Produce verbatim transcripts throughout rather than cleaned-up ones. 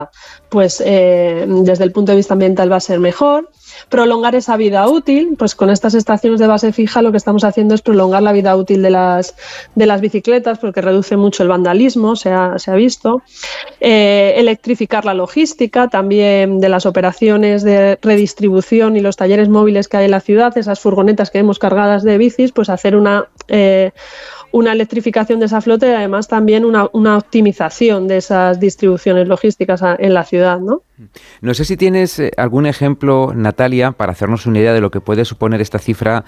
pues eh, desde el punto de vista ambiental va a ser mejor. Prolongar esa vida útil, pues con estas estaciones de base fija lo que estamos haciendo es prolongar la vida útil de las, de las bicicletas, porque reduce mucho el vandalismo, se ha, se ha visto. Eh, electrificar la logística también de las operaciones de redistribución y los talleres móviles que hay en la ciudad, esas furgonetas que vemos cargadas de bicis, pues hacer una... Eh, una electrificación de esa flota y además también una, una optimización de esas distribuciones logísticas a, en la ciudad, ¿no? No sé si tienes algún ejemplo, Natalia, para hacernos una idea de lo que puede suponer esta cifra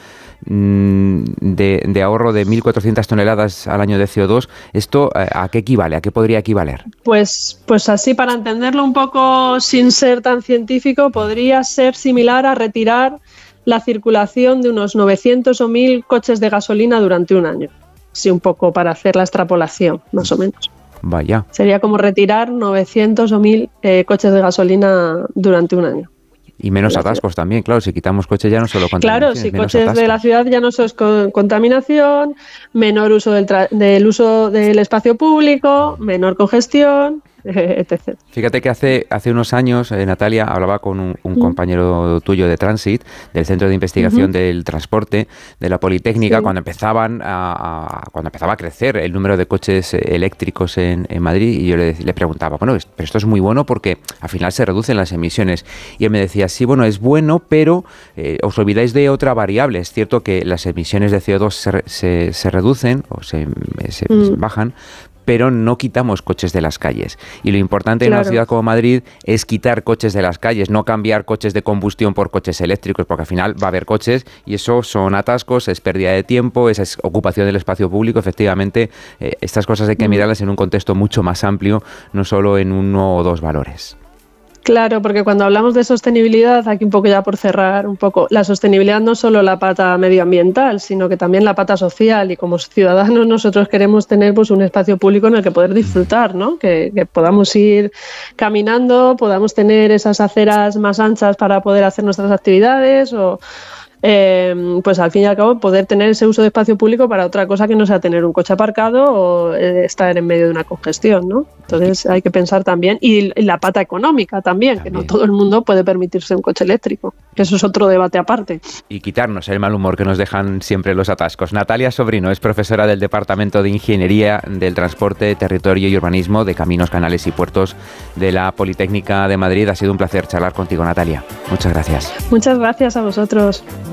mmm, de, de ahorro de mil cuatrocientas toneladas al año de C O dos. ¿Esto a qué equivale? ¿A qué podría equivaler? Pues, pues así, para entenderlo un poco sin ser tan científico, podría ser similar a retirar la circulación de unos novecientos o mil coches de gasolina durante un año. Sí, un poco para hacer la extrapolación, más o menos. Vaya. Sería como retirar novecientos o mil eh, coches de gasolina durante un año. Y menos atascos también, claro, si quitamos coches ya no solo contaminación. Claro, si coches atascos de la ciudad ya no solo es con, contaminación, menor uso del, tra- del uso del espacio público, menor congestión, etcétera. Fíjate que hace, hace unos años, eh, Natalia, hablaba con un, un mm. compañero tuyo de Transit, del Centro de Investigación uh-huh. del Transporte, de la Politécnica, sí. cuando empezaban a, a, cuando empezaba a crecer el número de coches eléctricos en, en Madrid, y yo le, le preguntaba, bueno, pero esto es muy bueno porque al final se reducen las emisiones. Y él me decía, sí, bueno, es bueno, pero eh, os olvidáis de otra variable. Es cierto que las emisiones de C O dos se, se, se reducen o se, se, mm. se bajan, pero no quitamos coches de las calles. Y lo importante claro. en una ciudad como Madrid es quitar coches de las calles, no cambiar coches de combustión por coches eléctricos, porque al final va a haber coches y eso son atascos, es pérdida de tiempo, esa es ocupación del espacio público. Efectivamente, eh, estas cosas hay que mirarlas en un contexto mucho más amplio, no solo en uno o dos valores. Claro, porque cuando hablamos de sostenibilidad, aquí un poco ya por cerrar un poco, la sostenibilidad no es solo la pata medioambiental, sino que también la pata social, y como ciudadanos nosotros queremos tener pues un espacio público en el que poder disfrutar, ¿no? Que, que podamos ir caminando, podamos tener esas aceras más anchas para poder hacer nuestras actividades o... Eh, pues al fin y al cabo poder tener ese uso de espacio público para otra cosa que no sea tener un coche aparcado o eh, estar en medio de una congestión, ¿no? Entonces hay que pensar también, y, y la pata económica también, también, que no todo el mundo puede permitirse un coche eléctrico, que eso es otro debate aparte. Y quitarnos el mal humor que nos dejan siempre los atascos. Natalia Sobrino es profesora del Departamento de Ingeniería del Transporte, Territorio y Urbanismo de Caminos, Canales y Puertos de la Politécnica de Madrid. Ha sido un placer charlar contigo, Natalia. Muchas gracias. Muchas gracias a vosotros.